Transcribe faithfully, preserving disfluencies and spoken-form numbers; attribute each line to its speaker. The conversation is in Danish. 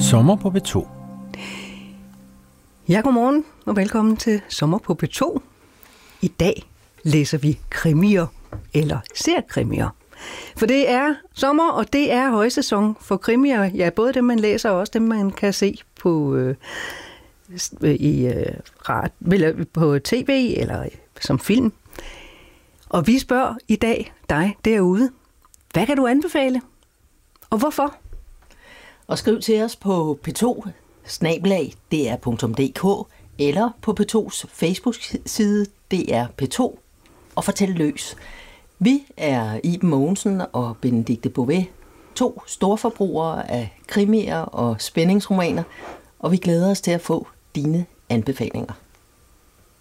Speaker 1: Sommer på P to.
Speaker 2: Ja, godmorgen og velkommen til Sommer på P to. I dag læser vi krimier, eller ser krimier. For det er sommer, og det er højsæson for krimier. Ja, både dem, man læser, og også dem, man kan se på, øh, i, øh, rad, eller på tv eller som film. Og vi spørger i dag dig derude, hvad kan du anbefale? Og hvorfor?
Speaker 3: Og skriv til os på p to snabel-a d r punktum d k eller på P to's Facebook-side D R P to og fortæl løs. Vi er Iben Mogensen og Benedikte Bové, to storforbrugere af krimier og spændingsromaner, og vi glæder os til at få dine anbefalinger.